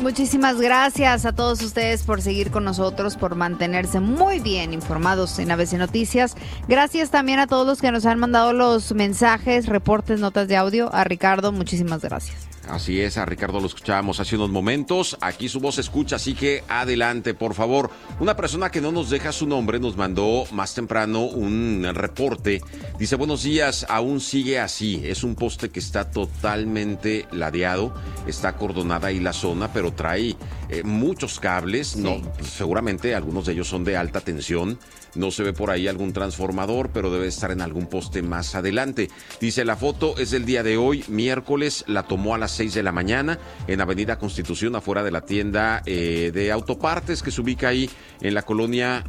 Muchísimas gracias a todos ustedes por seguir con nosotros, por mantenerse muy bien informados en ABC Noticias. Gracias también a todos los que nos han mandado los mensajes, reportes, notas de audio. A Ricardo, muchísimas gracias. Así es, a Ricardo lo escuchábamos hace unos momentos. Aquí su voz se escucha, así que adelante, por favor. Una persona que no nos deja su nombre nos mandó más temprano un reporte. Dice, buenos días, aún sigue así. Es un poste que está totalmente ladeado, está acordonada ahí la zona, pero trae muchos cables. Sí. No, seguramente algunos de ellos son de alta tensión. No se ve por ahí algún transformador, pero debe estar en algún poste más adelante. Dice, la foto es del día de hoy, miércoles, la tomó a las 6 de la mañana en Avenida Constitución, afuera de la tienda de autopartes que se ubica ahí en la colonia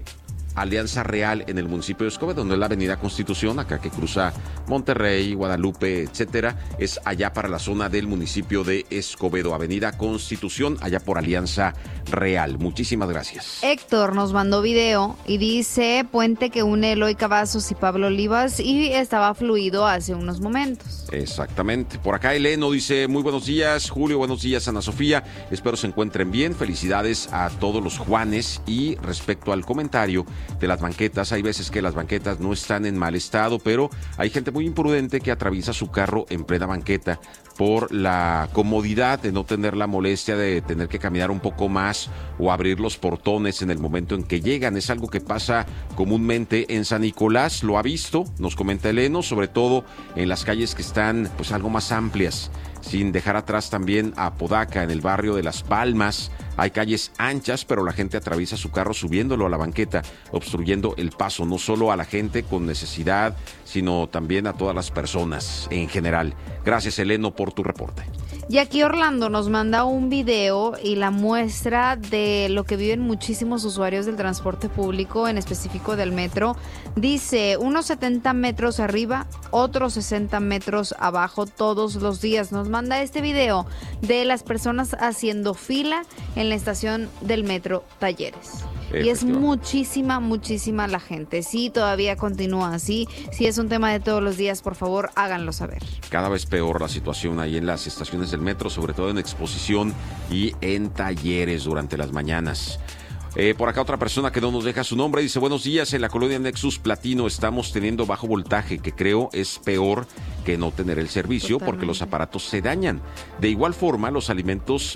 Alianza Real, en el municipio de Escobedo, donde es la Avenida Constitución, acá que cruza Monterrey, Guadalupe, etcétera, es allá para la zona del municipio de Escobedo, Avenida Constitución, allá por Alianza Real. Muchísimas gracias. Héctor nos mandó video y dice, puente que une Eloy Cavazos y Pablo Olivas y estaba fluido hace unos momentos. Exactamente. Por acá Eleno dice, muy buenos días, Julio, buenos días, Ana Sofía, espero se encuentren bien, felicidades a todos los Juanes. Y respecto al comentario de las banquetas, hay veces que las banquetas no están en mal estado, pero hay gente muy imprudente que atraviesa su carro en plena banqueta por la comodidad de no tener la molestia de tener que caminar un poco más o abrir los portones en el momento en que llegan. Es algo que pasa comúnmente en San Nicolás, lo ha visto, nos comenta Eleno, sobre todo en las calles que están pues algo más amplias, sin dejar atrás también a Apodaca, en el barrio de Las Palmas. Hay calles anchas, pero la gente atraviesa su carro subiéndolo a la banqueta, obstruyendo el paso, no solo a la gente con necesidad, sino también a todas las personas en general. Gracias, Eleno, por tu reporte. Y aquí Orlando nos manda un video y la muestra de lo que viven muchísimos usuarios del transporte público, en específico del metro. Dice, unos 70 metros arriba, otros 60 metros abajo todos los días. Nos manda este video de las personas haciendo fila en la estación del metro Talleres. Y es muchísima la gente. Sí, todavía continúa así. Si es un tema de todos los días, por favor, háganlo saber. Cada vez peor la situación ahí en las estaciones del metro, sobre todo en Exposición y en Talleres durante las mañanas. Por acá otra persona que no nos deja su nombre dice, buenos días, en la colonia Nexus Platino estamos teniendo bajo voltaje, que creo es peor que no tener el servicio. Totalmente. Porque los aparatos se dañan. De igual forma, los alimentos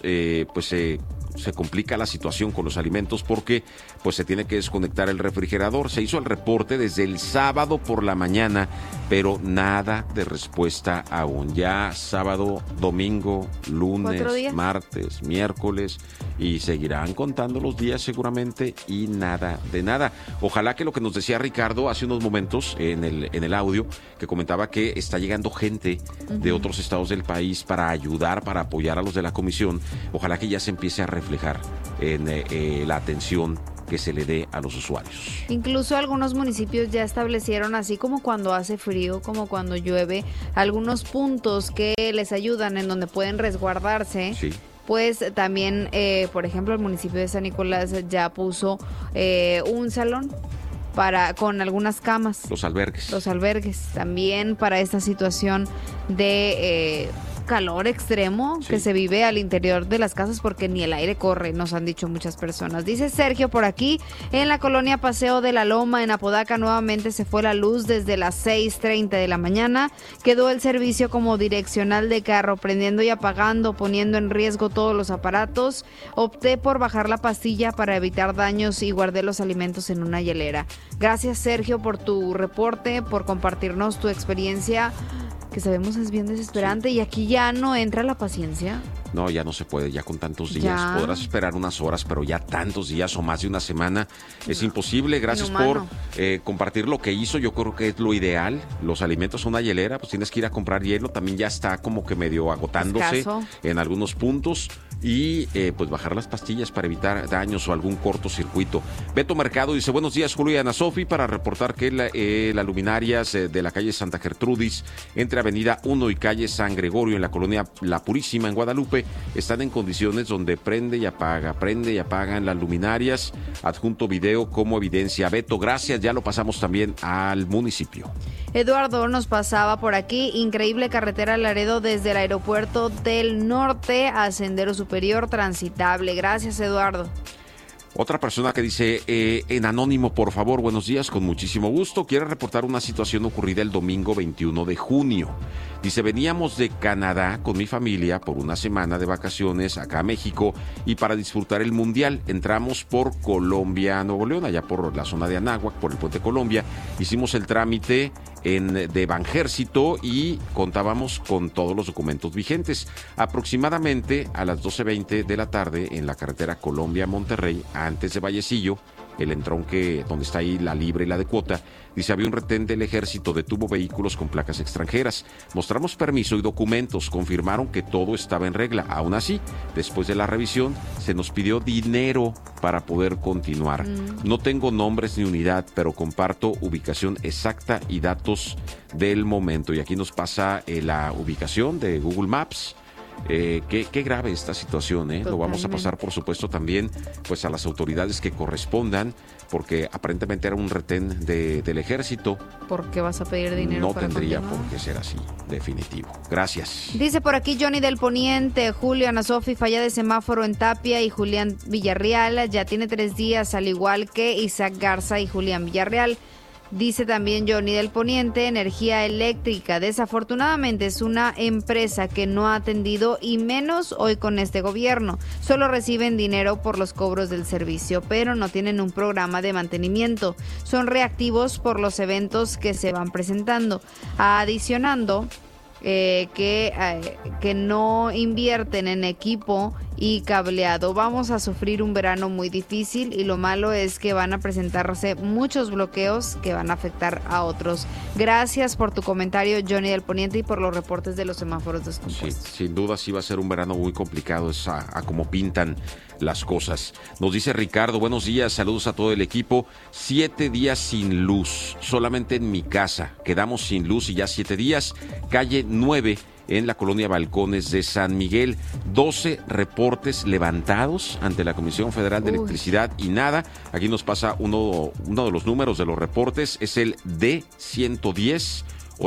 se complica la situación con los alimentos porque pues se tiene que desconectar el refrigerador. Se hizo el reporte desde el sábado por la mañana, pero nada de respuesta aún. Ya sábado, domingo, lunes, martes, miércoles, y seguirán contando los días seguramente y nada de nada. Ojalá que lo que nos decía Ricardo hace unos momentos en el audio, que comentaba que está llegando gente de otros estados del país para ayudar, para apoyar a los de la comisión. Ojalá que ya se empiece a reflejar en la atención que se le dé a los usuarios. Incluso algunos municipios ya establecieron, así como cuando hace frío, como cuando llueve, algunos puntos que les ayudan, en donde pueden resguardarse. Sí. Pues también, por ejemplo, el municipio de San Nicolás ya puso un salón con algunas camas. Los albergues también para esta situación de calor extremo que se vive al interior de las casas, porque ni el aire corre, nos han dicho muchas personas. Dice Sergio por aquí, en la colonia Paseo de la Loma, en Apodaca, nuevamente se fue la luz desde las 6:30 de la mañana. Quedó el servicio como direccional de carro, prendiendo y apagando, poniendo en riesgo todos los aparatos. Opté por bajar la pastilla para evitar daños y guardé los alimentos en una hielera. Gracias, Sergio, por tu reporte, por compartirnos tu experiencia, que sabemos es bien desesperante. Y aquí ya no entra la paciencia. No, ya no se puede, ya con tantos días. Ya. Podrás esperar unas horas, pero ya tantos días o más de una semana es imposible. Gracias por compartir lo que hizo. Yo creo que es lo ideal. Los alimentos son una hielera, pues tienes que ir a comprar hielo. También ya está como que medio agotándose en algunos puntos. Y pues bajar las pastillas para evitar daños o algún cortocircuito. Beto Mercado dice, buenos días, Julio y Ana Sofi, para reportar que las luminarias de la calle Santa Gertrudis, entre Avenida 1 y calle San Gregorio, en la colonia La Purísima, en Guadalupe, están en condiciones donde prende y apagan las luminarias. Adjunto video como evidencia. Beto, gracias, ya lo pasamos también al municipio. Eduardo nos pasaba por aquí, increíble carretera Laredo desde el aeropuerto del norte a Sendero Superior superior transitable. Gracias, Eduardo. Otra persona que dice, en anónimo, por favor, buenos días, con muchísimo gusto. Quiere reportar una situación ocurrida el domingo 21 de junio. Dice, veníamos de Canadá con mi familia por una semana de vacaciones acá a México y para disfrutar el Mundial. Entramos por Colombia, Nuevo León, allá por la zona de Anáhuac, por el Puente Colombia. Hicimos el trámite de Banjército y contábamos con todos los documentos vigentes. Aproximadamente a las 12:20 de la tarde en la carretera Colombia-Monterrey, antes de Vallecillo, el entronque donde está ahí la libre y la de cuota, dice, había un retén del ejército, detuvo vehículos con placas extranjeras. Mostramos permiso y documentos, confirmaron que todo estaba en regla. Aún así, después de la revisión, se nos pidió dinero para poder continuar. No tengo nombres ni unidad, pero comparto ubicación exacta y datos del momento. Y aquí nos pasa la ubicación de Google Maps. Qué grave esta situación, ¿eh? Lo vamos a pasar, por supuesto, también pues a las autoridades que correspondan, porque aparentemente era un retén del ejército. ¿Por qué vas a pedir dinero? No para tendría continuar? por qué ser así, definitivo. Gracias. Dice por aquí Johnny del Poniente, Julio, Ana Sofi, falla de semáforo en Tapia y Julián Villarreal, ya tiene 3 días, al igual que Isaac Garza y Julián Villarreal. Dice también Johnny del Poniente, energía eléctrica. Desafortunadamente es una empresa que no ha atendido y menos hoy con este gobierno. Solo reciben dinero por los cobros del servicio, pero no tienen un programa de mantenimiento. Son reactivos por los eventos que se van presentando. Adicionando que no invierten en equipo y cableado. Vamos a sufrir un verano muy difícil y lo malo es que van a presentarse muchos bloqueos que van a afectar a otros. Gracias por tu comentario, Johnny del Poniente, y por los reportes de los semáforos descompuestos. Sí, sin duda sí va a ser un verano muy complicado, es a como pintan las cosas. Nos dice Ricardo, buenos días, saludos a todo el equipo. 7 días sin luz, solamente en mi casa. Quedamos sin luz y ya 7 días. Calle 9 en la colonia Balcones de San Miguel. 12 reportes levantados ante la Comisión Federal de Electricidad y nada. Aquí nos pasa uno de los números de los reportes, es el D110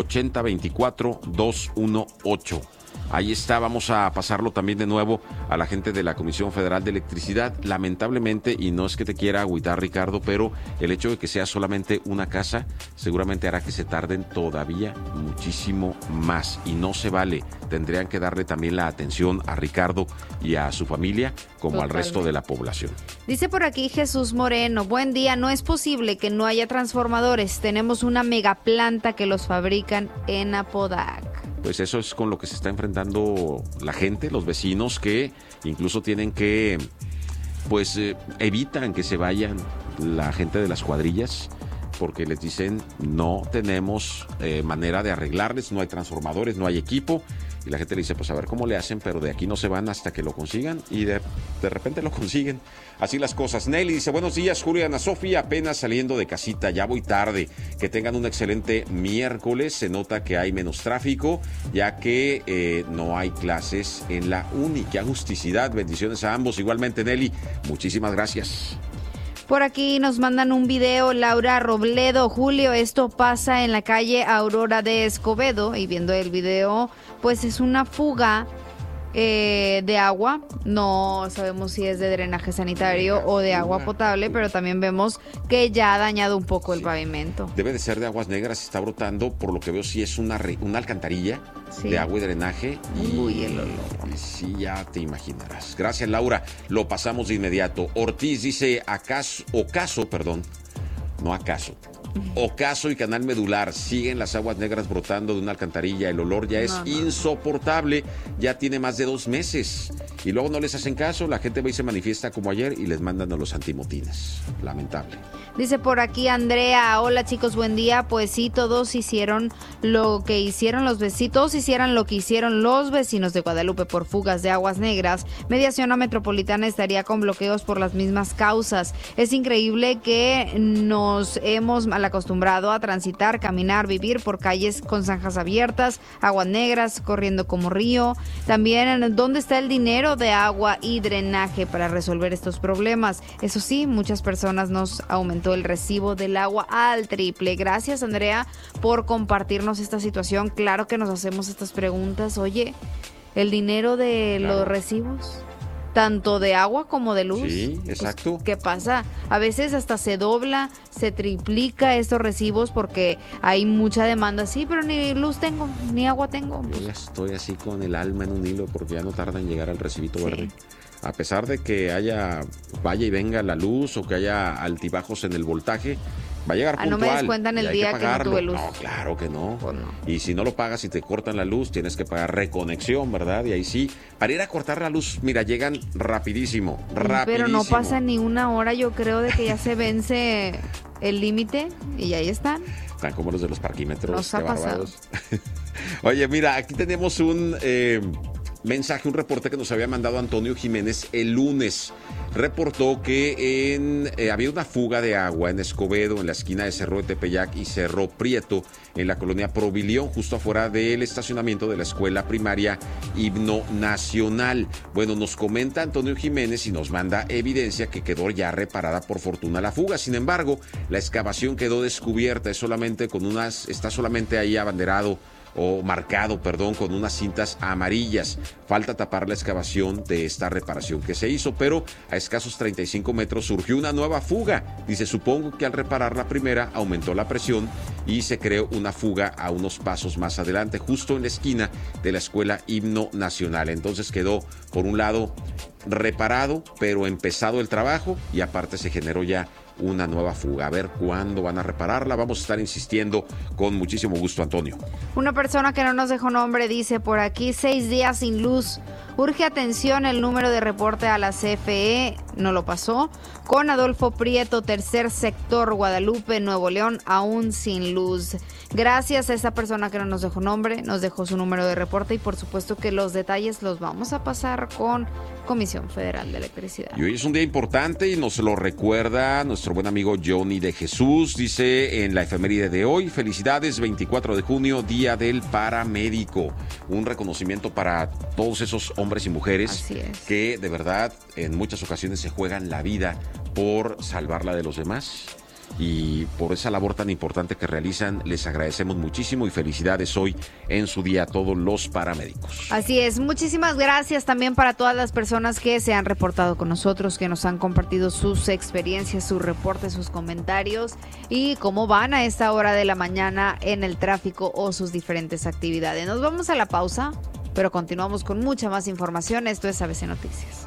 8024 218. Ahí está, vamos a pasarlo también de nuevo a la gente de la Comisión Federal de Electricidad. Lamentablemente, y no es que te quiera agüitar, Ricardo, pero el hecho de que sea solamente una casa seguramente hará que se tarden todavía muchísimo más y no se vale. Tendrían que darle también la atención a Ricardo y a su familia como al resto de la población. Dice por aquí Jesús Moreno, buen día, no es posible que no haya transformadores. Tenemos una megaplanta que los fabrican en Apodac. Pues eso es con lo que se está enfrentando la gente, los vecinos, que incluso tienen que, pues evitan que se vayan la gente de las cuadrillas, porque les dicen no tenemos manera de arreglarles, no hay transformadores, no hay equipo. Y la gente le dice, pues a ver cómo le hacen, pero de aquí no se van hasta que lo consigan. Y de repente lo consiguen. Así las cosas. Nelly dice, buenos días, Julio y Ana Sofía, apenas saliendo de casita, ya voy tarde. Que tengan un excelente miércoles. Se nota que hay menos tráfico, ya que no hay clases en la uni. Qué agusticidad. Bendiciones a ambos. Igualmente, Nelly, muchísimas gracias. Por aquí nos mandan un video, Laura Robledo. Julio, esto pasa en la calle Aurora de Escobedo, y viendo el video, pues es una fuga de agua. No sabemos si es de drenaje sanitario o de agua potable, pero también vemos que ya ha dañado un poco el pavimento. Debe de ser de aguas negras, está brotando, por lo que veo sí es una alcantarilla de agua y drenaje. Uy, el olor. Sí, ya te imaginarás. Gracias, Laura. Lo pasamos de inmediato. Ortiz dice, Ocaso y Canal Medular, siguen las aguas negras brotando de una alcantarilla. El olor ya es insoportable, ya tiene más de 2 meses. Y luego no les hacen caso, la gente va y se manifiesta como ayer y les mandan a los antimotines. Lamentable. Dice por aquí Andrea, hola chicos, buen día. Pues sí, todos hicieron lo que hicieron los vecinos, todos hicieran lo que hicieron los vecinos de Guadalupe por fugas de aguas negras. Mediación Metropolitana estaría con bloqueos por las mismas causas. Es increíble que nos hemos mal acostumbrado a transitar, caminar, vivir por calles con zanjas abiertas, aguas negras corriendo como río. También, ¿dónde está el dinero de agua y drenaje para resolver estos problemas? Eso sí, muchas personas nos aumentó el recibo del agua al triple. Gracias, Andrea, por compartirnos esta situación. Claro que nos hacemos estas preguntas. Oye, ¿el dinero de los recibos? tanto de agua como de luz. Sí, exacto. Pues, ¿qué pasa? A veces hasta se dobla, se triplica estos recibos porque hay mucha demanda. Sí, pero ni luz tengo, ni agua tengo. Yo ya estoy así con el alma en un hilo porque ya no tarda en llegar al recibito verde. A pesar de que vaya y venga la luz o que haya altibajos en el voltaje, va a llegar puntual. No me descuentan el día que no tuve luz. No, claro que no. Pues no. Y si no lo pagas y te cortan la luz, tienes que pagar reconexión, ¿verdad? Y ahí sí, para ir a cortar la luz, mira, llegan rapidísimo. Pero no pasa ni una hora, yo creo, de que ya se vence el límite y ahí están. Están como los de los parquímetros. Nos ha pasado. Oye, mira, aquí tenemos un mensaje, un reporte que nos había mandado Antonio Jiménez el lunes. Reportó que había una fuga de agua en Escobedo, en la esquina de Cerro de Tepeyac y Cerro Prieto, en la colonia Provilión, justo afuera del estacionamiento de la escuela primaria Himno Nacional. Bueno, nos comenta Antonio Jiménez y nos manda evidencia que quedó ya reparada por fortuna la fuga. Sin embargo, la excavación quedó descubierta, está solamente ahí abanderado o marcado, con unas cintas amarillas. Falta tapar la excavación de esta reparación que se hizo, pero a escasos 35 metros surgió una nueva fuga. Dice, supongo que al reparar la primera aumentó la presión y se creó una fuga a unos pasos más adelante, justo en la esquina de la escuela Himno Nacional. Entonces quedó, por un lado, reparado, pero empezado el trabajo y aparte se generó ya una nueva fuga. A ver cuándo van a repararla. Vamos a estar insistiendo con muchísimo gusto, Antonio. Una persona que no nos dejó nombre dice por aquí, 6 días sin luz. Urge atención el número de reporte a la CFE, no lo pasó. Con Adolfo Prieto, tercer sector, Guadalupe, Nuevo León, aún sin luz. Gracias a esa persona que no nos dejó nombre, nos dejó su número de reporte y por supuesto que los detalles los vamos a pasar con Comisión Federal de Electricidad. Y hoy es un día importante y nos lo recuerda nuestro buen amigo Johnny de Jesús. Dice en la efeméride de hoy, felicidades, 24 de junio, Día del Paramédico. Un reconocimiento para todos esos hombres y mujeres que de verdad en muchas ocasiones se juegan la vida por salvarla de los demás. Y por esa labor tan importante que realizan, les agradecemos muchísimo y felicidades hoy en su día a todos los paramédicos. Así es, muchísimas gracias también para todas las personas que se han reportado con nosotros, que nos han compartido sus experiencias, sus reportes, sus comentarios y cómo van a esta hora de la mañana en el tráfico o sus diferentes actividades. Nos vamos a la pausa, pero continuamos con mucha más información. Esto es ABC Noticias.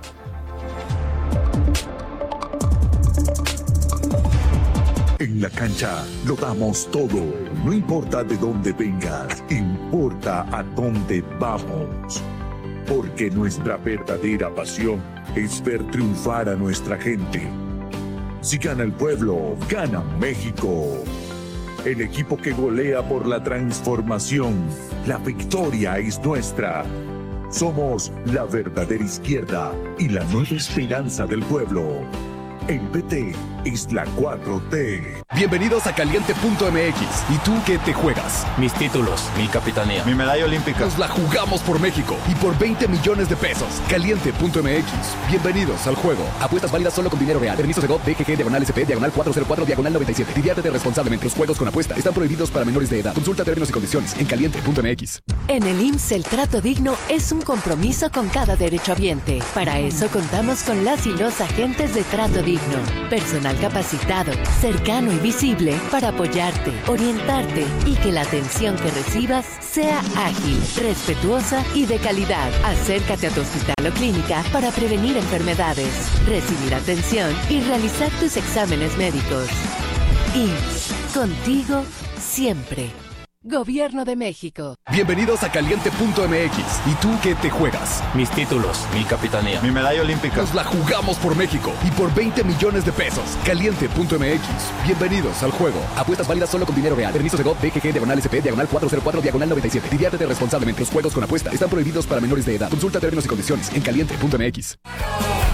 En la cancha lo damos todo, no importa de dónde vengas, importa a dónde vamos. Porque nuestra verdadera pasión es ver triunfar a nuestra gente. Si gana el pueblo, gana México. El equipo que golea por la transformación, la victoria es nuestra. Somos la verdadera izquierda y la nueva esperanza del pueblo. El PT es la 4T. Bienvenidos a Caliente.mx. ¿Y tú qué te juegas? Mis títulos, mi capitanía, mi medalla olímpica. Nos la jugamos por México y por 20 millones de pesos. Caliente.mx. Bienvenidos al juego. Apuestas válidas solo con dinero real. Permiso Segov, DGG, /SP, /404, /97. Diviértete responsablemente. Los juegos con apuesta están prohibidos para menores de edad. Consulta términos y condiciones en Caliente.mx. En el IMSS, el trato digno es un compromiso con cada derechohabiente. Para eso contamos con las y los agentes de trato digno. Personal capacitado, cercano y visible para apoyarte, orientarte y que la atención que recibas sea ágil, respetuosa y de calidad. Acércate a tu hospital o clínica para prevenir enfermedades, recibir atención y realizar tus exámenes médicos. IMSS, contigo siempre. Gobierno de México. Bienvenidos a Caliente.mx. ¿Y tú qué te juegas? Mis títulos, mi capitanía, mi medalla olímpica. Nos la jugamos por México y por 20 millones de pesos. Caliente.mx. Bienvenidos al juego. Apuestas válidas solo con dinero real. Permiso Segov, DGG, /SP, /404, /97. Diviértete responsablemente. Los juegos con apuesta están prohibidos para menores de edad. Consulta términos y condiciones en Caliente.mx.